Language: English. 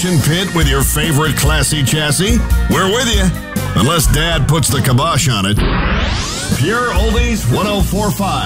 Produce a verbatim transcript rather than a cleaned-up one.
demolition pit with your favorite classy chassis? We're with you, unless Dad puts the kibosh on it. Pure Oldies one oh four point five.